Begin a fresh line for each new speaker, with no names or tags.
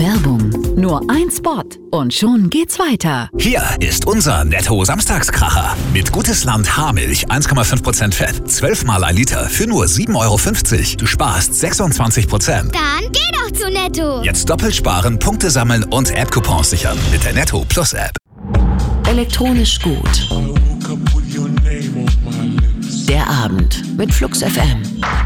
Werbung. Nur ein Spot und schon geht's weiter.
Hier ist unser Netto-Samstagskracher. Mit Gutes Land Haarmilch 1,5% Fett. 12 mal ein Liter für nur 7,50 €. Du sparst 26%.
Dann geh doch zu Netto.
Jetzt doppelt sparen, Punkte sammeln und App-Coupons sichern mit der Netto Plus App.
Elektronisch gut. Der Abend mit Flux FM.